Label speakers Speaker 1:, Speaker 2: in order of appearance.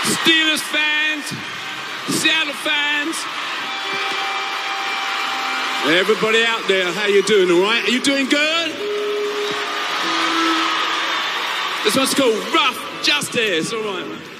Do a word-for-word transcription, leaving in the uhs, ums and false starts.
Speaker 1: Steelers fans, Seattle fans, everybody out there, how you doing, all right? Are you doing good? This one's called Rough Justice, all right.